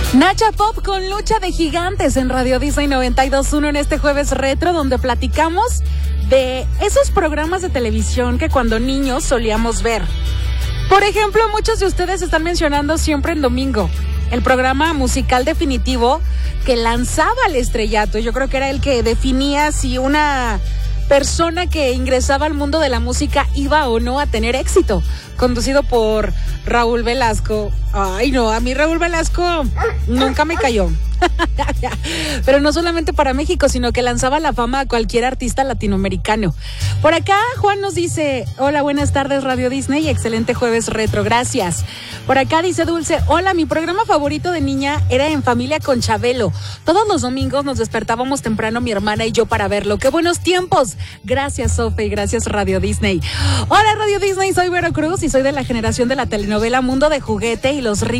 Nacha Pop con Lucha de Gigantes en Radio Disney 92.1 en este jueves retro, donde platicamos de esos programas de televisión que cuando niños solíamos ver. Por ejemplo, muchos de ustedes están mencionando Siempre en Domingo, el programa musical definitivo que lanzaba al estrellato. Yo creo que era el que definía si una persona que ingresaba al mundo de la música iba o no a tener éxito, conducido por Raúl Velasco. Ay, no, a mí Raúl Velasco nunca me cayó. Pero no solamente para México, sino que lanzaba la fama a cualquier artista latinoamericano. Por acá Juan nos dice: hola, buenas tardes Radio Disney, excelente jueves retro, gracias. Por acá dice Dulce: hola, mi programa favorito de niña era En Familia con Chabelo. Todos los domingos nos despertábamos temprano mi hermana y yo para verlo. ¡Qué buenos tiempos! Gracias, Sofe, y gracias Radio Disney. Hola Radio Disney, soy Vero Cruz y soy de la generación de la telenovela Mundo de Juguete y los